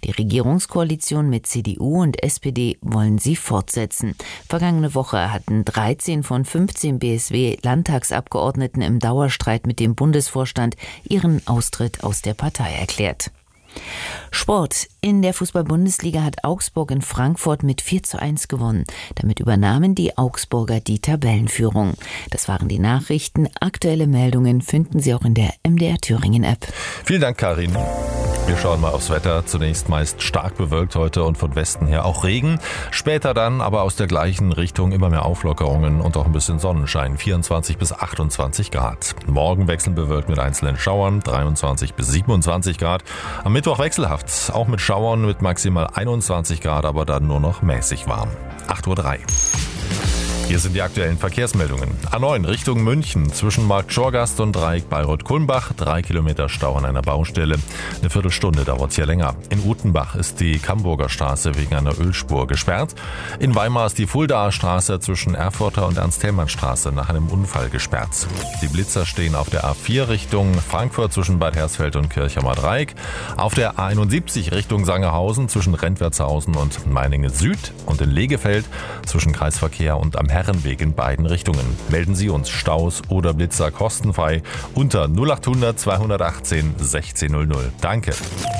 Die Regierungskoalition mit CDU und SPD wollen sie fortsetzen. Vergangene Woche hatten 13 von 15 BSW-Landtagsabgeordneten im Dauerstreit mit dem Bundesvorstand ihren Austritt aus der Partei erklärt. Sport. In der Fußball-Bundesliga hat Augsburg in Frankfurt mit 4:1 gewonnen. Damit übernahmen die Augsburger die Tabellenführung. Das waren die Nachrichten. Aktuelle Meldungen finden Sie auch in der MDR Thüringen App. Vielen Dank, Karin. Wir schauen mal aufs Wetter. Zunächst meist stark bewölkt heute und von Westen her auch Regen. Später dann aber aus der gleichen Richtung immer mehr Auflockerungen und auch ein bisschen Sonnenschein. 24 bis 28 Grad. Morgen wechselnd bewölkt mit einzelnen Schauern. 23 bis 27 Grad. Am Mittwoch wechselhaft. Auch mit Schauern mit maximal 21 Grad, aber dann nur noch mäßig warm. 8:03 Uhr. Hier sind die aktuellen Verkehrsmeldungen. A9 Richtung München zwischen Marktschorgast und Dreieck Bayreuth-Kulmbach. 3 Kilometer Stau an einer Baustelle. Eine Viertelstunde dauert es hier länger. In Utenbach ist die Camburger Straße wegen einer Ölspur gesperrt. In Weimar ist die Fuldaer Straße zwischen Erfurter und Ernst-Thälmann-Straße nach einem Unfall gesperrt. Die Blitzer stehen auf der A4 Richtung Frankfurt zwischen Bad Hersfeld und Kirchheimer Dreieck. Auf der A71 Richtung Sangerhausen zwischen Rentwertshausen und Meiningen Süd und in Legefeld zwischen Kreisverkehr und am Herrenweg in beiden Richtungen. Melden Sie uns Staus oder Blitzer kostenfrei unter 0800 218 1600. Danke.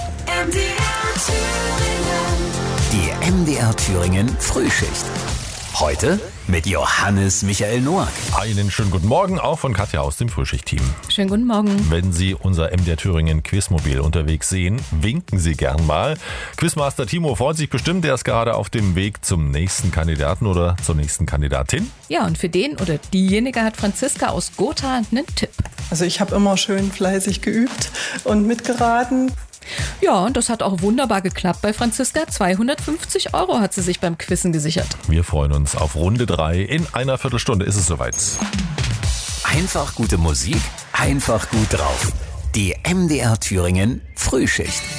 Die MDR Thüringen Frühschicht. Heute mit Johannes Michael Noack. Einen schönen guten Morgen, auch von Katja aus dem Frühschicht-Team. Schönen guten Morgen. Wenn Sie unser MDR Thüringen Quizmobil unterwegs sehen, winken Sie gern mal. Quizmaster Timo freut sich bestimmt, der ist gerade auf dem Weg zum nächsten Kandidaten oder zur nächsten Kandidatin. Ja, und für den oder diejenige hat Franziska aus Gotha einen Tipp. Also ich habe immer schön fleißig geübt und mitgeraten. Ja, und das hat auch wunderbar geklappt bei Franziska. 250 € hat sie sich beim Quizzen gesichert. Wir freuen uns auf Runde 3. In einer Viertelstunde ist es soweit. Einfach gute Musik, einfach gut drauf. Die MDR Thüringen Frühschicht.